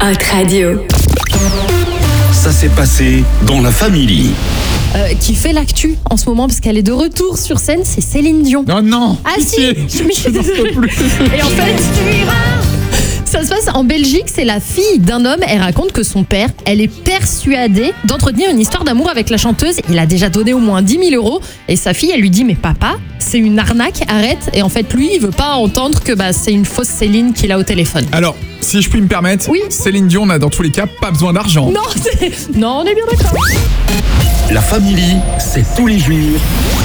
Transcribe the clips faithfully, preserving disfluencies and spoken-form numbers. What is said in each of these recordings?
Hot Radio. Ça s'est passé dans la famille. Euh, qui fait l'actu en ce moment parce qu'elle est de retour sur scène, c'est Céline Dion. Oh non. Ah si, je, je suis désolée. Et en fait, ça se passe en Belgique, c'est la fille d'un homme, elle raconte que son père, elle est persuadée d'entretenir une histoire d'amour avec la chanteuse. Il a déjà donné au moins dix mille euros et sa fille, elle lui dit mais papa, c'est une arnaque, arrête. Et en fait, lui, il veut pas entendre que bah, c'est une fausse Céline qu'il a au téléphone. Alors, si je puis me permettre, oui. Céline Dion n'a dans tous les cas pas besoin d'argent. Non, c'est... non, on est bien d'accord. La famille, c'est tous les jours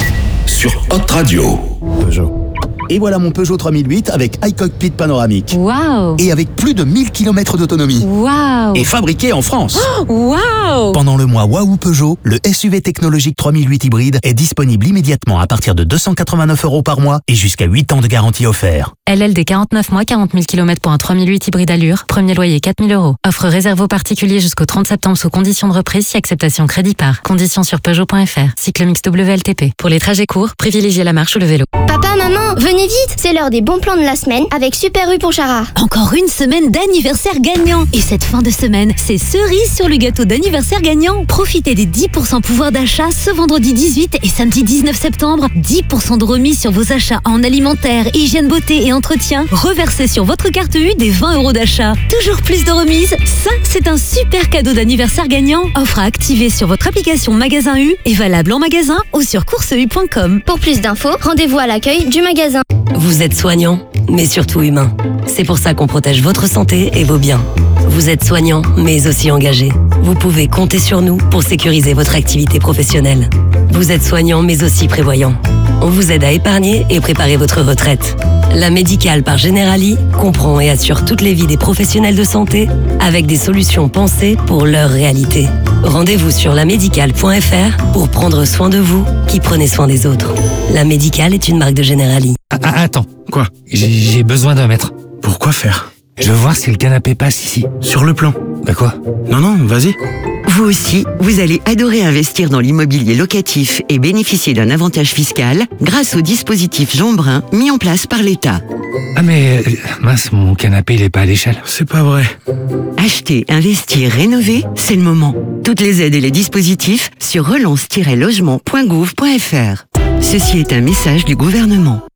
sur Hot Radio. Peugeot. Et voilà mon Peugeot trois mille huit avec iCockpit panoramique. Waouh. Et avec plus de mille kilomètres d'autonomie. Waouh. Et fabriqué en France. Waouh. Pendant le mois Waouh Peugeot, le S U V technologique trois mille huit hybride est disponible immédiatement à partir de deux cent quatre-vingt-neuf euros par mois et jusqu'à huit ans de garantie offert. L L D quarante-neuf mois, quarante mille kilomètres pour un trois mille huit hybride allure. Premier loyer quatre mille euros. Offre réservée aux particuliers jusqu'au trente septembre sous conditions de reprise si acceptation crédit par. Conditions sur Peugeot point F R. Cyclomix W L T P. Pour les trajets courts, privilégiez la marche ou le vélo. Papa, maman, venez vite. C'est l'heure des bons plans de la semaine avec Super U pour Chara. Encore une semaine d'anniversaire gagnant. Et cette fin de semaine, c'est cerise sur le gâteau d'anniversaire gagnant. Profitez des dix pour cent pouvoir d'achat ce vendredi dix-huit et samedi dix-neuf septembre. dix pour cent de remise sur vos achats en alimentaire, hygiène, beauté et entretien. Reversez sur votre carte U des vingt euros d'achat. Toujours plus de remises. Ça, c'est un super cadeau d'anniversaire gagnant. Offre à activer sur votre application Magasin U et valable en magasin ou sur course u point com. Pour plus d'infos, rendez-vous à l'accueil du magasin. Vous êtes soignant, mais surtout humain. C'est pour ça qu'on protège votre santé et vos biens. Vous êtes soignant, mais aussi engagé. Vous pouvez compter sur nous pour sécuriser votre activité professionnelle. Vous êtes soignant, mais aussi prévoyant. On vous aide à épargner et préparer votre retraite. La Médicale par Generali comprend et assure toutes les vies des professionnels de santé avec des solutions pensées pour leur réalité. Rendez-vous sur la médicale point F R pour prendre soin de vous qui prenez soin des autres. La Médicale est une marque de Generali. Ah, attends. Quoi? J'ai besoin d'un mètre. Pourquoi faire? Je veux voir si le canapé passe ici. Sur le plan. Bah quoi? Non, non, vas-y. Vous aussi, vous allez adorer investir dans l'immobilier locatif et bénéficier d'un avantage fiscal grâce au dispositif Jean Brun mis en place par l'État. Ah mais, euh, mince, mon canapé il est pas à l'échelle. C'est pas vrai. Acheter, investir, rénover, c'est le moment. Toutes les aides et les dispositifs sur relance tiret logement point gouv point F R. Ceci est un message du gouvernement.